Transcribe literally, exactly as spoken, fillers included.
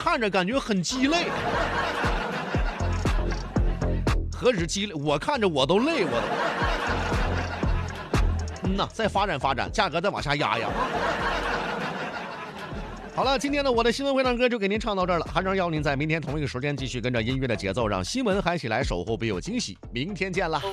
看着感觉很鸡肋。何止鸡肋，我看着我都累，我都。嗯呐，再发展发展，价格再往下压压。好了，今天的我的新闻会唱歌就给您唱到这儿了，还是要您在明天同一个时间继续跟着音乐的节奏，让新闻嗨起来，守候别有惊喜。明天见了。